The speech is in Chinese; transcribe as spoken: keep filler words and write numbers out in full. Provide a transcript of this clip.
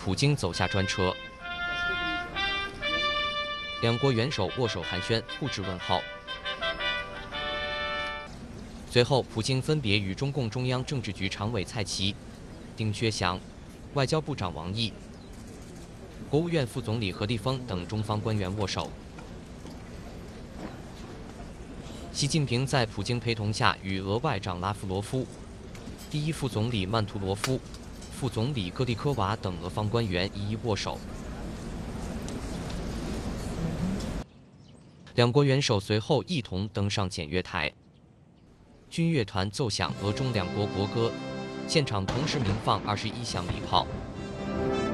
普京走下专车，两国元首握手寒暄，互致问候。随后，普京分别与中共中央政治局常委蔡奇、丁薛祥、外交部长王毅、国务院副总理何立峰等中方官员握手。习近平在普京陪同下与俄外长拉夫罗夫、第一副总理曼图罗夫、副总理戈利科娃等俄方官员一一握手。两国元首随后一同登上检阅台，军乐团奏响俄中两国国歌，现场同时鸣放二十一响礼炮。